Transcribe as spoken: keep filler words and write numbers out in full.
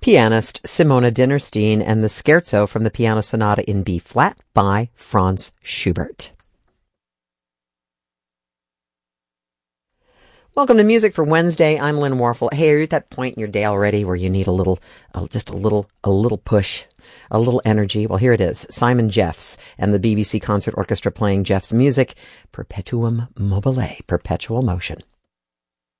pianist Simona Dinnerstein and the Scherzo from the Piano Sonata in B-flat by Franz Schubert. Welcome to Music for Wednesday. I'm Lynn Warfel. Hey, are you at that point in your day already where you need a little, uh, just a little, a little push, a little energy? Well, here it is. Simon Jeffs and the B B C Concert Orchestra playing Jeffs' music, Perpetuum Mobile, Perpetual Motion.